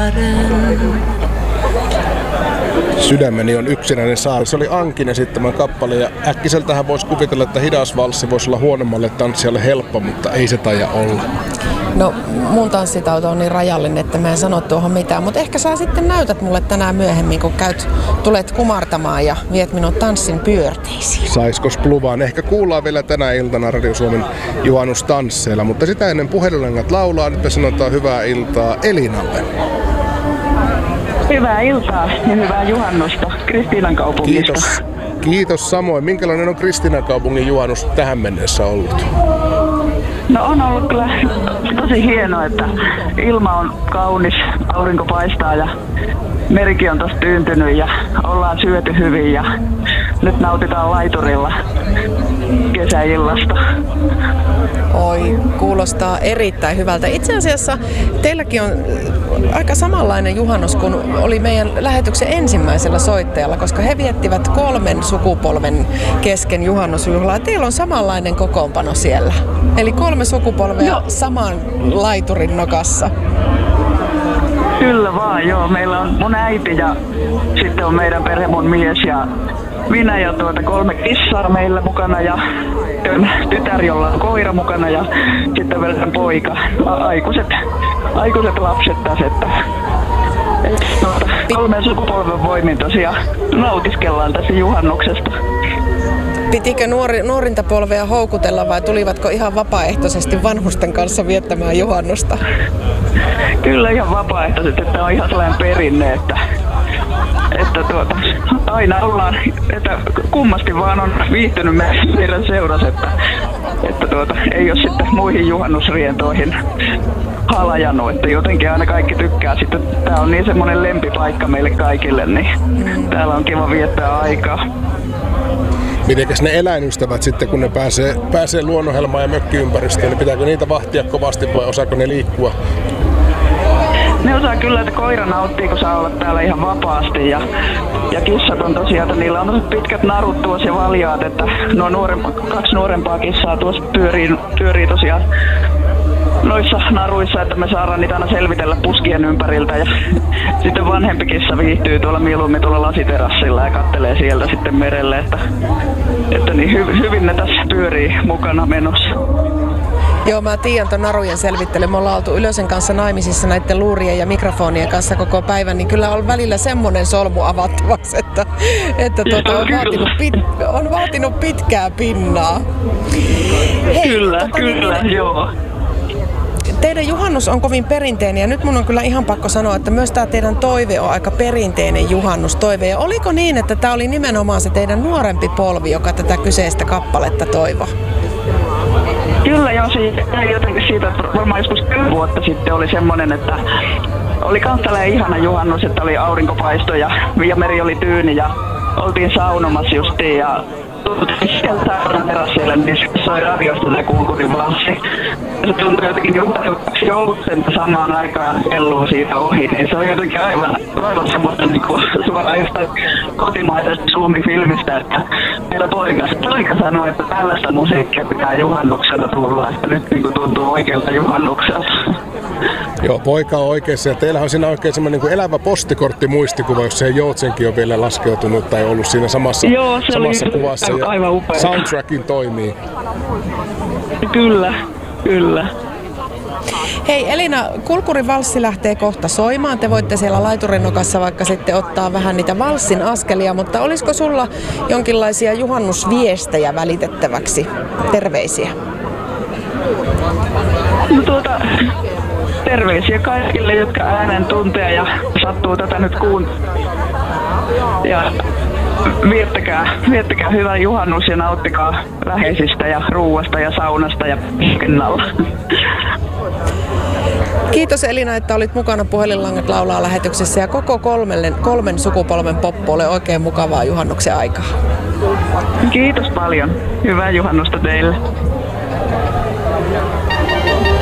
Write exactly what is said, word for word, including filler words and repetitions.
saaren. Sydämeni on yksinäinen saari. Se oli Ankin esittämä kappale ja äkkiseltähän voisi kuvitella, että hidas valssi voisi olla huonommalle tanssijalle helppo, mutta ei se taida olla. No mun tanssitauto on niin rajallinen, että mä en sano tuohon mitään, mutta ehkä sä sitten näytät mulle tänään myöhemmin, kun käyt, tulet kumartamaan ja viet minut tanssin pyörteisiin. Saiskos pluvaan? Ehkä kuullaan vielä tänä iltana Radio Suomen juhannustansseilla, mutta sitä ennen puhelinlangat laulaa, nyt me sanotaan hyvää iltaa Elinalle. Hyvää iltaa ja hyvää juhannusta Kristiinankaupungista. Kiitos. Kiitos samoin. Minkälainen on Kristiinankaupungin juhannus tähän mennessä ollut? No on ollut kyllä tosi hienoa, että ilma on kaunis, aurinko paistaa ja merikin on tossa tyyntynyt ja ollaan syöty hyvin ja nyt nautitaan laiturilla kesäillasta. Oi, kuulostaa erittäin hyvältä. Itse asiassa teilläkin on aika samanlainen juhannus kuin oli meidän lähetyksen ensimmäisellä soittajalla, koska he viettivät kolmen sukupolven kesken juhannusjuhlaa. Teillä on samanlainen kokoonpano siellä. Eli kolme sukupolvea no. saman laiturin nokassa. Kyllä vaan, joo. Meillä on mun äiti ja sitten on meidän perhe, mun mies ja minä ja tuota kolme kissaa meillä mukana ja tytär, jolla on koira mukana ja sitten vielä poika. Aikuiset, aikuiset lapset tässä, että tuota, kolmen sukupolven voimin tosiaan nautiskellaan tässä juhannuksesta. Pitikö nuori, nuorinta polvea houkutella vai tulivatko ihan vapaaehtoisesti vanhusten kanssa viettämään juhannusta? Kyllä ihan vapaaehtoisesti, että on ihan sellainen perinne, että, että tuota, aina ollaan, että kummasti vaan on viihtynyt meidän seurassa, että, että tuota, ei ole sitten muihin juhannusrientoihin halajannut, että jotenkin aina kaikki tykkää. Sitten tää on niin semmoinen lempipaikka meille kaikille, niin täällä on kiva viettää aikaa. Mitenkäs ne eläinystävät sitten, kun ne pääsee, pääsee luonnonhelmaan ja mökkiympäristöön, niin pitääkö niitä vahtia kovasti vai osaako ne liikkua? Ne osaa kyllä, että koira nauttii, kun saa olla täällä ihan vapaasti. Ja, ja kissat on tosiaan, että niillä on pitkät narut tuossa ja valjaat, että nuo nuorempa, kaksi nuorempaa kissaa tuossa pyörii, pyörii tosiaan noissa naruissa, että me saadaan niitä aina selvitellä puskien ympäriltä. Ja sitten vanhempi kissa viihtyy tuolla mieluummin tuolla lasiterassilla ja kattelee sieltä sitten merelle, että, että niin hy, hyvin ne tässä pyörii mukana menossa. Joo, mä tiedän ton narujen selvittely. Me ollaan oltu Ylösen kanssa naimisissa näiden luurien ja mikrofonien kanssa koko päivän, niin kyllä on välillä semmoinen solmu avattavaksi, että, että tuota, on, vaatinut pit, on vaatinut pitkää pinnaa. Hei, kyllä, tota, kyllä, niin, joo. Teidän juhannus on kovin perinteinen ja nyt mun on kyllä ihan pakko sanoa, että myös tämä teidän toive on aika perinteinen juhannustoive. Ja oliko niin, että tämä oli nimenomaan se teidän nuorempi polvi, joka tätä kyseistä kappaletta toivoi? Kyllä joo, siitä, jotenkin siitä, että varmaan joskus kymmenen vuotta sitten oli semmoinen, että oli kans tällainen ihana juhannus, että oli aurinkopaisto ja Viiameri oli tyyni ja oltiin saunomassa justiin ja sieltä saunan terassille, niin soi radiosta tämä Kulkurin valssi. Ja se tuntui jotenkin juhlaksi jouluksen samaan aikaan kelluu siitä ohi, niin se on jotenkin aivan, aivan semmoista niin kuin suoraan jostain kotimaisesta Suomi-filmistä, että meillä poika, poika sanoi, että tällaista musiikkia pitää juhannuksella tulla, että nyt niin kuin tuntuu oikealta juhannukselta. Joo, poika on oikeassa ja teillähän on siinä oikein semmoinen niin elävä postikorttimuistikuva, jos se Joutsenkin on vielä laskeutunut tai ollut siinä samassa, Joo, se samassa oli kuvassa ja aivan upea. Soundtrackin toimii. Kyllä, kyllä. Hei Elina, Kulkurin valssi lähtee kohta soimaan. Te voitte siellä laiturinokassa vaikka sitten ottaa vähän niitä valssin askelia, mutta olisiko sulla jonkinlaisia juhannusviestejä välitettäväksi? Terveisiä. No tuota, terveisiä kaikille, jotka äänen tuntee ja sattuu tätä nyt kuun. Ja viettäkää, viettäkää hyvä juhannus ja nauttikaa läheisistä ja ruuasta ja saunasta ja pinnalla. Kiitos Elina, että olit mukana Puhelinlangat laulaa lähetyksessä ja koko kolmen, kolmen sukupolven poppo, ole oikein mukavaa juhannuksen aikaa. Kiitos paljon. Hyvää juhannusta teille.